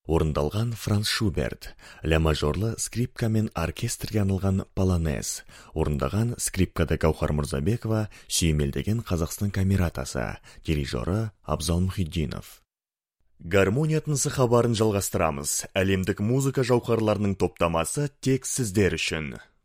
Орындалған Франц Шуберт, ля мажорлы скрипка мен оркестрге арналған полонез. Орындаған скрипкада Гаухар Мырзабекова, сүйемелдеген Қазақстан камератасы, дирижері Абзал Мұхитдинов. Гармония тынысы хабарын жалғастырамыз. Әлемдік музыка жауһарларының топтамасы тек сіздер үшін.